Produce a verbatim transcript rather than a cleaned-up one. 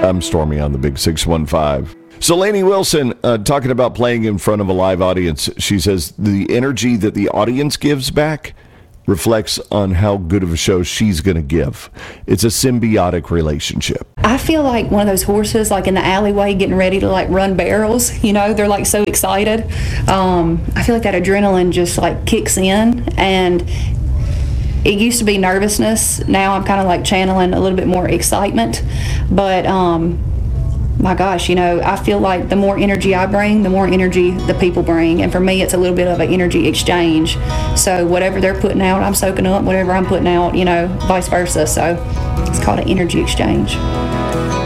I'm Stormy on the Big six one five. So Lainey Wilson, uh, talking about playing in front of a live audience, she says the energy that the audience gives back reflects on how good of a show she's going to give. It's a symbiotic relationship. I feel like one of those horses, like in the alleyway, getting ready to like run barrels. You know, they're like so excited. Um, I feel like that adrenaline just like kicks in, and it used to be nervousness. Now I'm kind of like channeling a little bit more excitement. But um, my gosh, you know, I feel like the more energy I bring, the more energy the people bring. And for me, it's a little bit of an energy exchange. So whatever they're putting out, I'm soaking up. Whatever I'm putting out, you know, vice versa. So it's called an energy exchange.